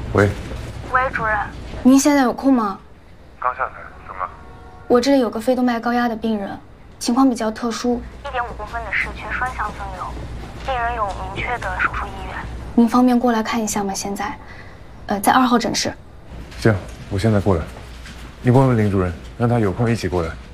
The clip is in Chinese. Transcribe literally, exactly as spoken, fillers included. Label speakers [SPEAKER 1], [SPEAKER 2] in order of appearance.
[SPEAKER 1] 喂，
[SPEAKER 2] 喂，主任，
[SPEAKER 3] 您现在有空吗？
[SPEAKER 1] 刚下台，怎么了？
[SPEAKER 3] 我这里有个肺动脉高压的病人，情况比较特殊，
[SPEAKER 2] 一点五公分的室缺双向增流，病人有明确的手术意愿。
[SPEAKER 3] 您方便过来看一下吗？现在，呃，在二号诊室。
[SPEAKER 1] 行，我现在过来。你问问林主任，让他有空一起过来。